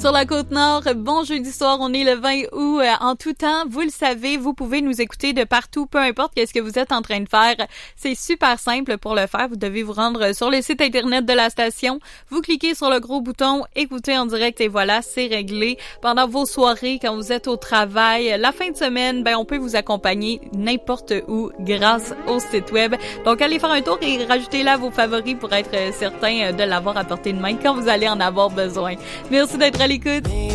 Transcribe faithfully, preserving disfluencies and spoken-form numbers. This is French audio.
Sur la Côte-Nord, bon jeudi soir, on est le vingt août. Euh, en tout temps, vous le savez, vous pouvez nous écouter de partout, peu importe qu'est-ce que vous êtes en train de faire. C'est super simple pour le faire. Vous devez vous rendre sur le site internet de la station. Vous cliquez sur le gros bouton « Écouter en direct » et voilà, c'est réglé. Pendant vos soirées, quand vous êtes au travail, la fin de semaine, ben on peut vous accompagner n'importe où grâce au site web. Donc, allez faire un tour et rajoutez-la à vos favoris pour être certain de l'avoir à portée de main quand vous allez en avoir besoin. Merci d'être à l'écoute.